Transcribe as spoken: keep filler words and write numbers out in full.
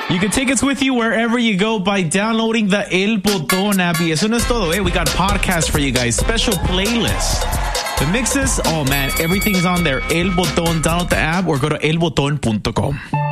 You can take us with you wherever you go by downloading the El Botón app. Y eso no es todo, eh? We got podcasts for you guys, special playlists. The mixes, oh man, everything's on there. El Botón, download the app or go to el botón punto com.